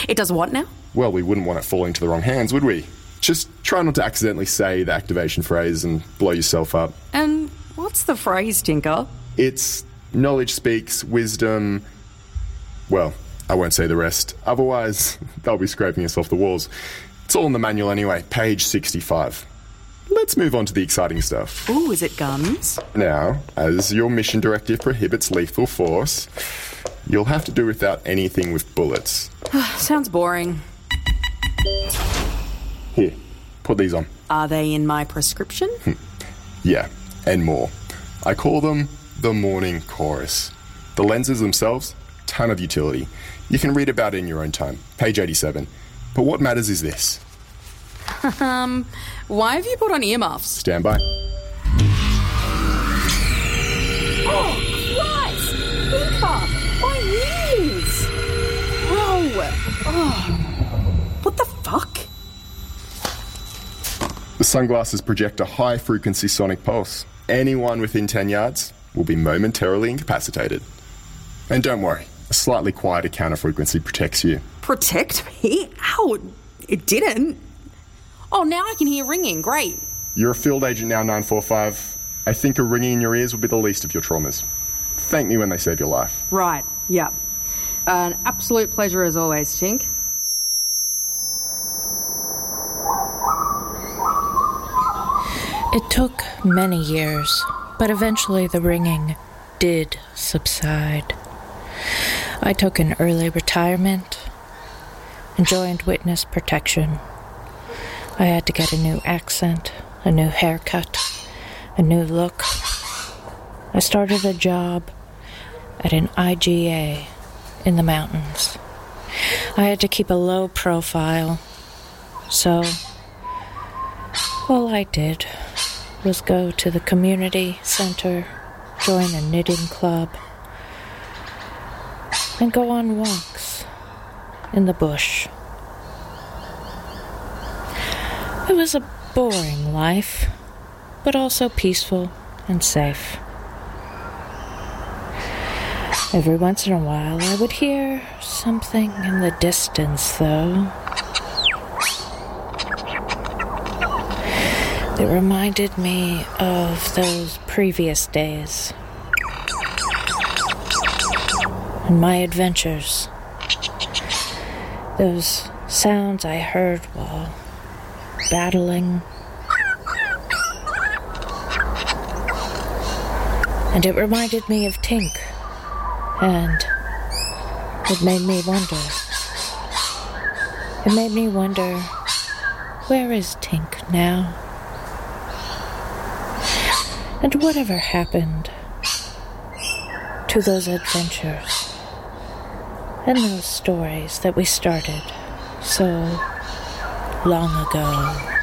It does what now? Well, we wouldn't want it falling to the wrong hands, would we? Just try not to accidentally say the activation phrase and blow yourself up. And what's the phrase, Tinker? It's knowledge speaks, wisdom... Well, I won't say the rest. Otherwise, they'll be scraping us off the walls. It's all in the manual anyway, page 65. Let's move on to the exciting stuff. Ooh, is it guns? Now, as your mission directive prohibits lethal force, you'll have to do without anything with bullets. Sounds boring. Here, put these on. Are they in my prescription? Yeah, and more. I call them the Morning Chorus. The lenses themselves, ton of utility. You can read about it in your own time. Page 87. But what matters is this. Why have you put on earmuffs? Stand by. Oh, Christ! Tinker! My ears! Whoa! Oh. What the fuck? The sunglasses project a high-frequency sonic pulse. Anyone within 10 yards will be momentarily incapacitated. And don't worry, a slightly quieter counter-frequency protects you. Protect me? Ow! It didn't. Oh, now I can hear ringing. Great. You're a field agent now, 945. I think a ringing in your ears will be the least of your traumas. Thank me when they save your life. Right, yeah. An absolute pleasure as always, Tink. It took many years, but eventually the ringing did subside. I took an early retirement and joined witness protection. I had to get a new accent, a new haircut, a new look. I started a job at an IGA in the mountains. I had to keep a low profile, so all I did was go to the community center, join a knitting club, and go on walks in the bush. It was a boring life, but also peaceful and safe. Every once in a while, I would hear something in the distance, though. It reminded me of those previous days and my adventures. Those sounds I heard while battling. And it reminded me of Tink. And it made me wonder. It made me wonder, where is Tink now? And whatever happened to those adventures and those stories that we started so long ago?